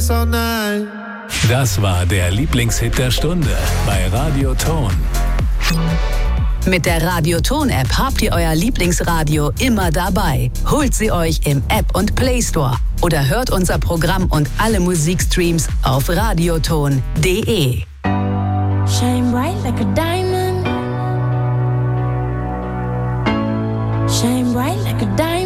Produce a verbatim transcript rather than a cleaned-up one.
this all night. Das war der Lieblingshit der Stunde bei Radio Ton. Mit der Radio Ton App habt ihr euer Lieblingsradio immer dabei. Holt sie euch im App und Play Store oder hört unser Programm und alle Musikstreams auf radioton punkt de. Shine bright like a diamond. Shine bright like a diamond.